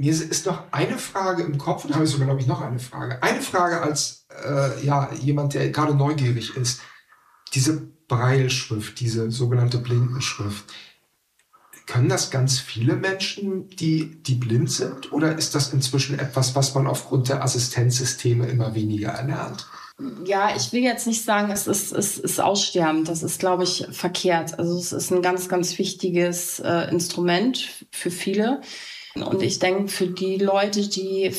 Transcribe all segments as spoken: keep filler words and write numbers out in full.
Mir ist noch eine Frage im Kopf, und habe ich sogar, glaube ich, noch eine Frage. Eine Frage als äh, ja, jemand, der gerade neugierig ist. Diese Brailleschrift, diese sogenannte Blindenschrift, können das ganz viele Menschen, die, die blind sind? Oder ist das inzwischen etwas, was man aufgrund der Assistenzsysteme immer weniger erlernt? Ja, ich will jetzt nicht sagen, es ist, es ist aussterbend. Das ist, glaube ich, verkehrt. Also es ist ein ganz, ganz wichtiges äh, Instrument für viele. Und ich denke, für die Leute, die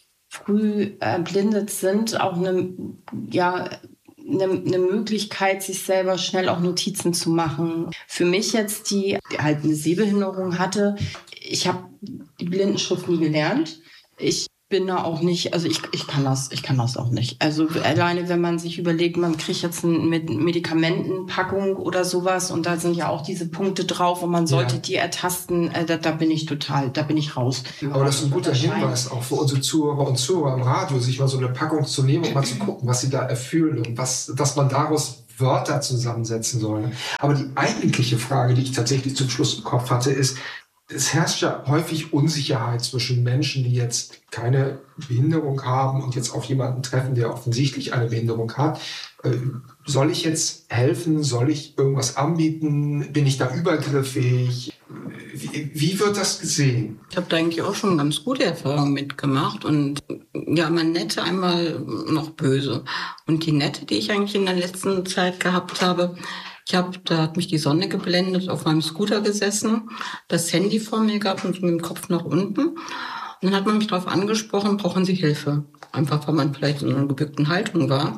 früh erblindet sind, auch eine, ja, eine, eine Möglichkeit, sich selber schnell auch Notizen zu machen. Für mich jetzt, die halt eine Sehbehinderung hatte, ich habe die Blindenschrift nie gelernt. Ich bin da auch nicht, also ich, ich kann das, ich kann das auch nicht. Also alleine, wenn man sich überlegt, man kriegt jetzt eine Medikamentenpackung oder sowas und da sind ja auch diese Punkte drauf und man sollte ja. die ertasten, äh, da, da bin ich total, da bin ich raus. Aber das ist ein guter Hinweis auch für unsere Zuhörer und Zuhörer im Radio, sich mal so eine Packung zu nehmen und mal zu gucken, was sie da erfüllen und was, dass man daraus Wörter zusammensetzen soll. Aber die eigentliche Frage, die ich tatsächlich zum Schluss im Kopf hatte, ist, es herrscht ja häufig Unsicherheit zwischen Menschen, die jetzt keine Behinderung haben und jetzt auf jemanden treffen, der offensichtlich eine Behinderung hat. Äh, soll ich jetzt helfen? Soll ich irgendwas anbieten? Bin ich da übergriffig? Wie, wie wird das gesehen? Ich habe da eigentlich auch schon ganz gute Erfahrungen mitgemacht und ja, mal nette, einmal noch böse. Und die nette, die ich eigentlich in der letzten Zeit gehabt habe, Ich habe, da hat mich die Sonne geblendet, auf meinem Scooter gesessen, das Handy vor mir gehabt und mit dem Kopf nach unten. Und dann hat man mich darauf angesprochen, brauchen Sie Hilfe? Einfach, weil man vielleicht in einer gebückten Haltung war.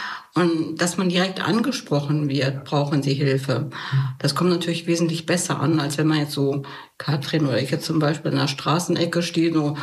Und dass man direkt angesprochen wird, brauchen Sie Hilfe. Das kommt natürlich wesentlich besser an, als wenn man jetzt so, Katrin oder ich jetzt zum Beispiel in der Straßenecke stehe, so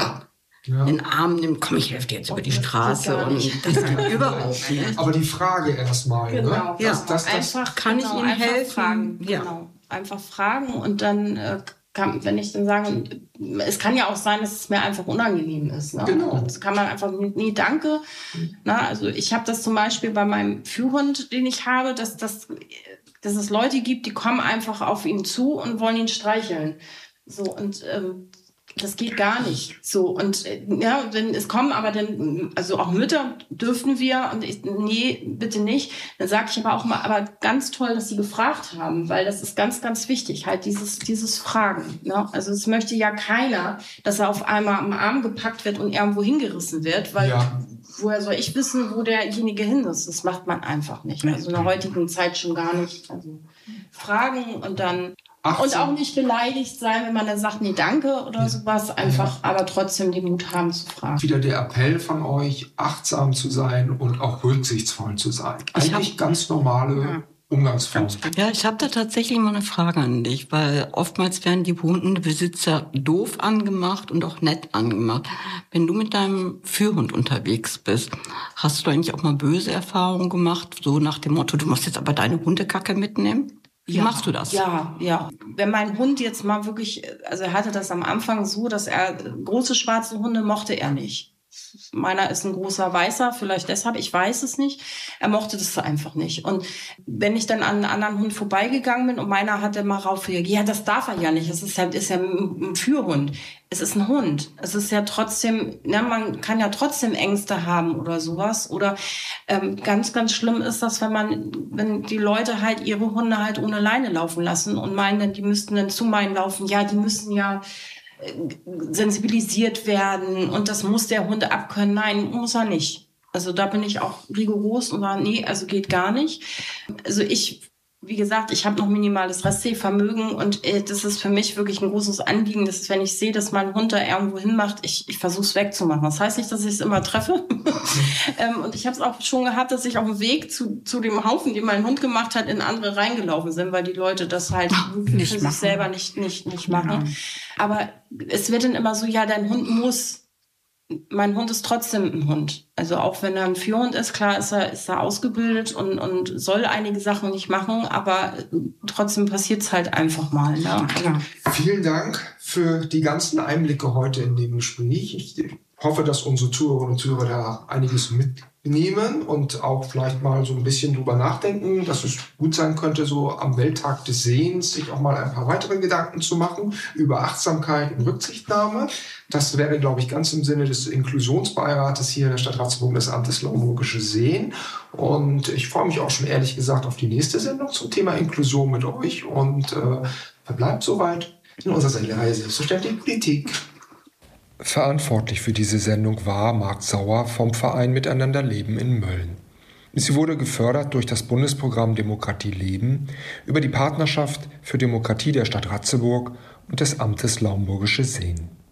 ja. den Arm nimmt, komm, ich helfe dir jetzt über die Straße. Und das geht überhaupt nicht. Aber die Frage erstmal, genau. ne? Ja, das, das, das einfach, kann genau, ich Ihnen einfach helfen? Fragen. Ja. Genau. Einfach fragen und dann äh, kann, wenn ich dann sage, es kann ja auch sein, dass es mir einfach unangenehm ist. Ne? Genau. Das kann man einfach, nee, danke. Na, also ich habe das zum Beispiel bei meinem Führhund, den ich habe, dass, dass, dass es Leute gibt, die kommen einfach auf ihn zu und wollen ihn streicheln. So, und ähm, das geht gar nicht. So, und ja, wenn es kommen, aber dann, also auch Mütter dürfen wir, und ich, nee, bitte nicht. Dann sage ich aber auch mal, aber ganz toll, dass sie gefragt haben, weil das ist ganz, ganz wichtig, halt dieses, dieses Fragen. Ne? Also es möchte ja keiner, dass er auf einmal am Arm gepackt wird und irgendwo hingerissen wird, weil ja. woher soll ich wissen, wo derjenige hin ist? Das macht man einfach nicht. Also in der heutigen Zeit schon gar nicht. Also fragen und dann achtzehn Und auch nicht beleidigt sein, wenn man dann sagt, nee, danke oder ja. sowas. Einfach, ja. aber trotzdem den Mut haben zu fragen. Wieder der Appell von euch, achtsam zu sein und auch rücksichtsvoll zu sein. Ich Eigentlich hab, ganz normale ja. Umgangsformen. Ja, ich habe da tatsächlich mal eine Frage an dich, weil oftmals werden die Hundebesitzer doof angemacht und auch nett angemacht. Wenn du mit deinem Führhund unterwegs bist, hast du eigentlich auch mal böse Erfahrungen gemacht? So nach dem Motto, du musst jetzt aber deine Hundekacke mitnehmen? Wie ja, machst du das? Ja, ja. Wenn mein Hund jetzt mal wirklich, also er hatte das am Anfang so, dass er große schwarze Hunde mochte er nicht. Meiner ist ein großer Weißer, vielleicht deshalb, ich weiß es nicht. Er mochte das einfach nicht. Und wenn ich dann an einen anderen Hund vorbeigegangen bin und meiner hat dann mal rauf reagiert, ja, das darf er ja nicht. Es ist ja, ist ja ein Führhund. Es ist ein Hund. Es ist ja trotzdem, ne, man kann ja trotzdem Ängste haben oder sowas. Oder ähm, ganz, ganz schlimm ist das, wenn man, wenn die Leute halt ihre Hunde halt ohne Leine laufen lassen und meinen dann, die müssten dann zu meinen laufen. Ja, die müssen ja sensibilisiert werden und das muss der Hund abkönnen. Nein, muss er nicht. Also da bin ich auch rigoros und sage, nee, also geht gar nicht. Also ich, wie gesagt, ich habe noch minimales Restsehvermögen und äh, das ist für mich wirklich ein großes Anliegen, dass wenn ich sehe, dass mein Hund da irgendwo hinmacht, ich, ich versuche es wegzumachen. Das heißt nicht, dass ich es immer treffe. ähm, und ich habe es auch schon gehabt, dass ich auf dem Weg zu, zu dem Haufen, den mein Hund gemacht hat, in andere reingelaufen sind, weil die Leute das halt nicht für sich selber nicht, nicht, nicht machen. Ja. Aber es wird dann immer so, ja, dein Hund muss. Mein Hund ist trotzdem ein Hund. Also auch wenn er ein Führhund ist, klar ist er, ist er ausgebildet und, und soll einige Sachen nicht machen, aber trotzdem passiert es halt einfach mal. Ne? Ja. Vielen Dank für die ganzen Einblicke heute in dem Gespräch. Ich hoffe, dass unsere Zuhörerinnen und Zuhörer da einiges mit, nehmen und auch vielleicht mal so ein bisschen drüber nachdenken, dass es gut sein könnte, so am Welttag des Sehens sich auch mal ein paar weitere Gedanken zu machen über Achtsamkeit und Rücksichtnahme. Das wäre, glaube ich, ganz im Sinne des Inklusionsbeirates hier in der Stadt Ratzeburg des Amtes Lauenburgische Seen. Und ich freue mich auch schon ehrlich gesagt auf die nächste Sendung zum Thema Inklusion mit euch und äh, verbleibt soweit in unserer Sendereihe Selbstverständlich Politik. Verantwortlich für diese Sendung war Marc Sauer vom Verein Miteinander Leben in Mölln. Sie wurde gefördert durch das Bundesprogramm Demokratie Leben über die Partnerschaft für Demokratie der Stadt Ratzeburg und des Amtes Lauenburgische Seen.